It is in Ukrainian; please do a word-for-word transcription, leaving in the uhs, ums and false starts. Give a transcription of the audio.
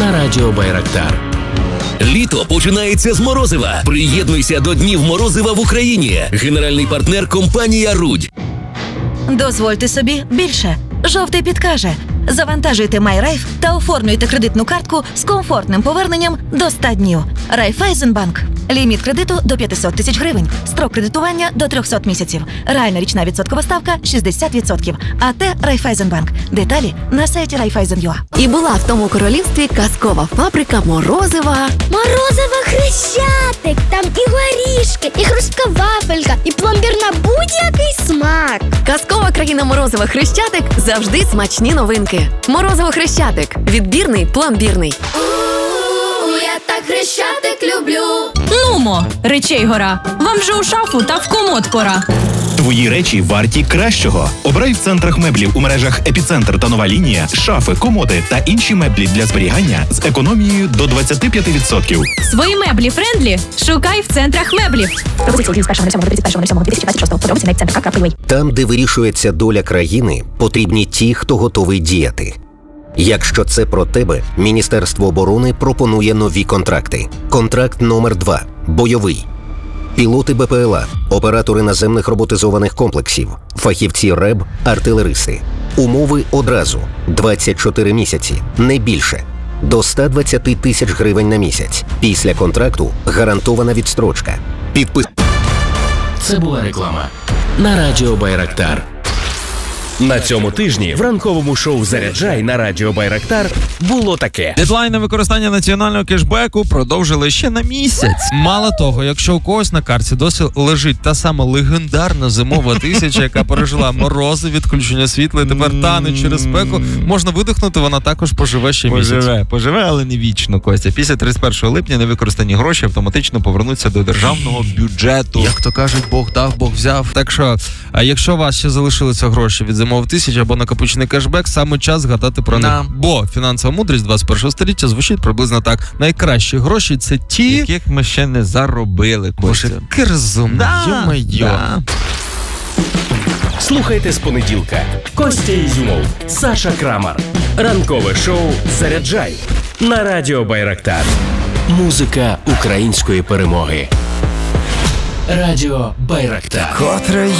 на радіо Байрактар. Літо починається з морозива. Приєднуйся до Днів морозива в Україні. Генеральний партнер – компанія «Рудь». Дозвольте собі більше. Жовтий підкаже. Завантажуйте MyRaiff та оформлюйте кредитну картку з комфортним поверненням до ста днів. Райфайзенбанк. Ліміт кредиту до п'ятсот тисяч гривень. Строк кредитування до трьохсот місяців. Реальна річна відсоткова ставка шістдесят відсотків. АТ Райфайзенбанк. Деталі на сайті Райфайзен.ua. І була в тому королівстві казкова фабрика морозива. Морозиво Хрещатик, там і горішки, і хрустка вафелька, і пломбір на будь-який смак. Казкова країна морозива Хрещатик – завжди смачні новинки. Морозиво Хрещатик. Відбірний, пломбірний. У-у-у, я так Хрещатик люблю. Нумо, речей гора. Вам вже у шафу та в комод пора. Твої речі варті кращого. Обирай в центрах меблів у мережах «Епіцентр» та «Нова лінія» шафи, комоди та інші меблі для зберігання з економією до двадцять п'ять відсотків. Свої меблі френдлі шукай в центрах меблів. Там, де вирішується доля країни, потрібні ті, хто готовий діяти. Якщо це про тебе, Міністерство оборони пропонує нові контракти. Контракт номер два – бойовий. Пілоти БПЛА, оператори наземних роботизованих комплексів, фахівці РЕБ, артилеристи. Умови одразу – двадцять чотири місяці, не більше. До ста двадцяти тисяч гривень на місяць. Після контракту гарантована відстрочка. Підпис... Це була реклама на радіо Байрактар. На цьому тижні в ранковому шоу «Заряджай» на радіо Байрактар було таке. Дедлайн на використання національного кешбеку продовжили ще на місяць. Мало того, якщо у когось на карті досі лежить та сама легендарна зимова тисяча, яка пережила морози, відключення світла і тепер тане через спеку, можна видихнути, вона також поживе ще місяць. Поживе, поживе, але не вічно, Костя. Після тридцять першого липня невикористані гроші автоматично повернуться до державного бюджету. Як то кажуть, Бог дав, Бог взяв. Так що, а якщо у вас ще залишилися гроші від зимових тисяч або накопичений кешбек, саме час згадати про них. Бо фінансова мудрість двадцять першого століття звучить приблизно так. Найкращі гроші – це ті, яких ми ще не заробили, Костя. Боже, який розумний, да, йо-майо. Да. Слухайте з понеділка. Костя Ізюмов, Саша Крамар. Ранкове шоу «Заряджай» на радіо Байрактар. Музика української перемоги. Радіо Байрактар. Котре